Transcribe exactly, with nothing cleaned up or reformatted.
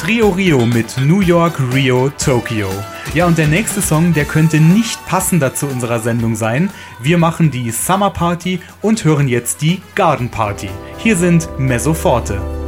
Trio Rio mit New York, Rio, Tokyo. Ja, und der nächste Song, der könnte nicht passender zu unserer Sendung sein. Wir machen die Summer Party und hören jetzt die Garden Party. Hier sind Mezzoforte.